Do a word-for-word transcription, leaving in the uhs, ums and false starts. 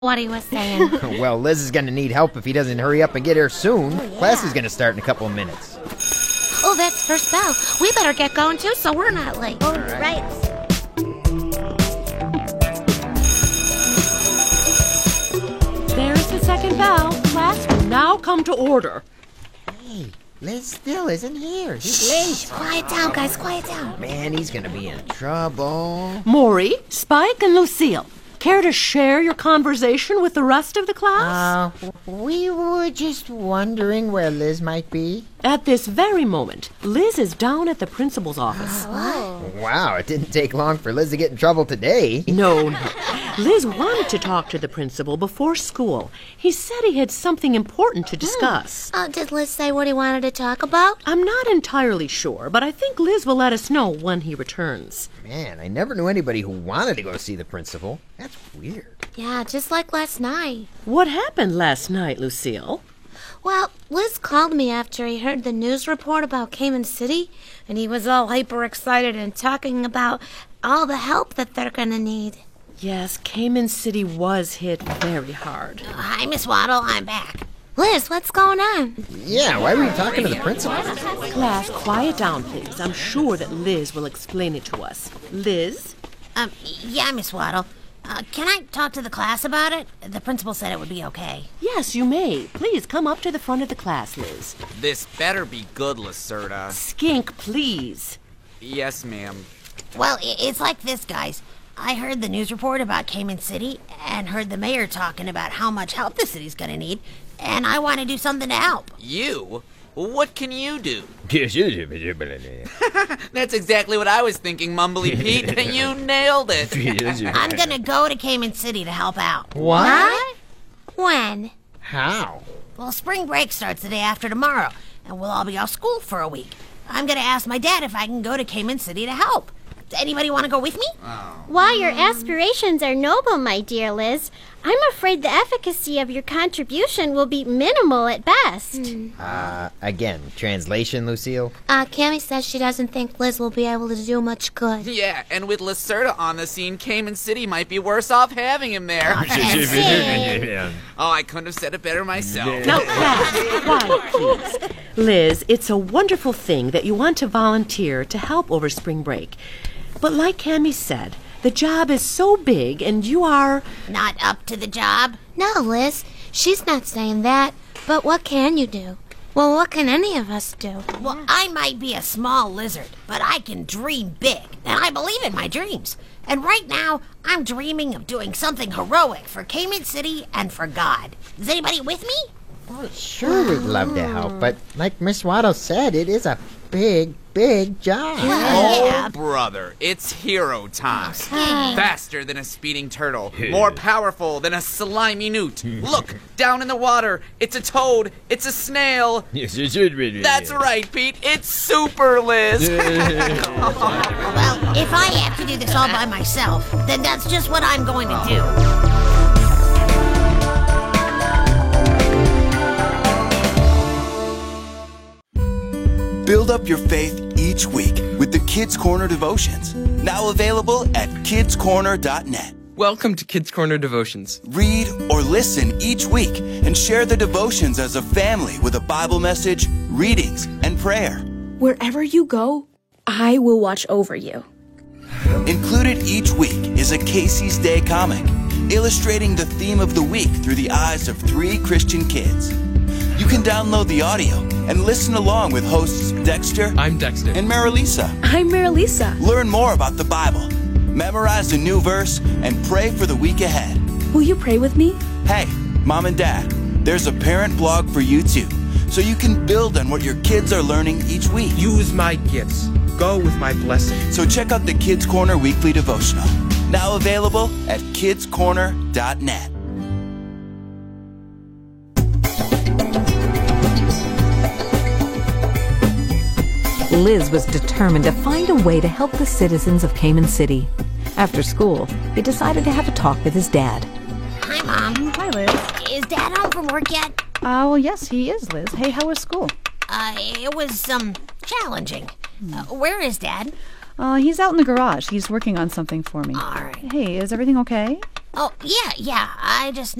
what he was saying. Well, Liz is going to need help if he doesn't hurry up and get here soon. Oh, yeah. Class is going to start in a couple of minutes. Oh, that's first bell. We better get going, too, so we're not late. Oh, right. right. There's the second bell. Class will now come to order. Hey, Liz still isn't here. He's late. Quiet down, guys, quiet down. Man, he's going to be in trouble. Maury, Spike, and Lucille, care to share your conversation with the rest of the class? Uh, we were just wondering where Liz might be. At this very moment, Liz is down at the principal's office. Wow, it didn't take long for Liz to get in trouble today. No, no. Liz wanted to talk to the principal before school. He said he had something important to discuss. Uh, did Liz say what he wanted to talk about? I'm not entirely sure, but I think Liz will let us know when he returns. Man, I never knew anybody who wanted to go see the principal. That's weird. Yeah, just like last night. What happened last night, Lucille? Well, Liz called me after he heard the news report about Cayman City, and he was all hyper excited and talking about all the help that they're gonna need. Yes, Cayman City was hit very hard. Uh, hi, Miss Waddle, I'm back. Liz, what's going on? Yeah, why were you talking to the principal? Class, quiet down, please. I'm sure that Liz will explain it to us. Liz? Um, yeah, Miss Waddle. Uh, can I talk to the class about it? The principal said it would be okay. Yes, you may. Please come up to the front of the class, Liz. This better be good, Lacerda. Skink, please. Yes, ma'am. Well, i- it's like this, guys. I heard the news report about Cayman City and heard the mayor talking about how much help the city's gonna need, and I want to do something to help. You? What can you do? That's exactly what I was thinking, Mumbly Pete. You nailed it. I'm gonna go to Cayman City to help out. What? When? How? Well, spring break starts the day after tomorrow, and we'll all be off school for a week. I'm gonna ask my dad if I can go to Cayman City to help. Anybody want to go with me? While your aspirations are noble, my dear Liz, I'm afraid the efficacy of your contribution will be minimal at best. Uh, again, translation, Lucille? Uh, Cammy says she doesn't think Liz will be able to do much good. Yeah, and with Lacerda on the scene, Cayman City might be worse off having him there. Oh, I couldn't have said it better myself. Now, class, quiet, please. Liz, it's a wonderful thing that you want to volunteer to help over spring break. But like Cammy said, the job is so big and you are... Not up to the job? No, Liz, she's not saying that. But what can you do? Well, what can any of us do? Well, I might be a small lizard, but I can dream big, and I believe in my dreams. And right now, I'm dreaming of doing something heroic for Cayman City and for God. Is anybody with me? Oh, sure, we'd love to help, but like Miss Waddle said, it is a big, big job. Oh, Yeah. brother, it's hero time. Skink. Faster than a speeding turtle. More powerful than a slimy newt. Look, down in the water. It's a toad. It's a snail. That's right, Pete. It's Super Liz. Well, if I have to do this all by myself, then that's just what I'm going to do. Build up your faith each week with the Kids Corner Devotions, now available at kids corner dot net. Welcome to Kids Corner Devotions. Read or listen each week and share the devotions as a family with a Bible message, readings, and prayer. Wherever you go, I will watch over you. Included each week is a Casey's Day comic, illustrating the theme of the week through the eyes of three Christian kids. You can download the audio and listen along with hosts Dexter I'm Dexter. and Marilisa. I'm Marilisa. Learn more about the Bible, memorize a new verse, and pray for the week ahead. Will you pray with me? Hey, Mom and Dad, there's a parent blog for you too, so you can build on what your kids are learning each week. Use my gifts. Go with my blessing. So check out the Kids Corner Weekly Devotional, now available at kids corner dot net. Liz was determined to find a way to help the citizens of Cayman City. After school, he decided to have a talk with his dad. Hi, Mom. Hi, Liz. Is Dad home from work yet? Uh, well, yes, he is, Liz. Hey, how was school? Uh, it was, um, challenging. Uh, where is Dad? Uh, he's out in the garage. He's working on something for me. All right. Hey, is everything okay? Oh, yeah, yeah. I just